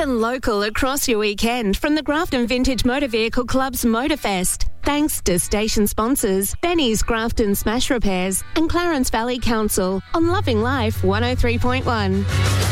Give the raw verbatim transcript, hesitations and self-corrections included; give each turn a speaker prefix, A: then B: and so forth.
A: and local across your weekend from the Grafton Vintage Motor Vehicle Club's Motorfest. Thanks to station sponsors Benny's Grafton Smash Repairs and Clarence Valley Council on Loving Life one oh three point one.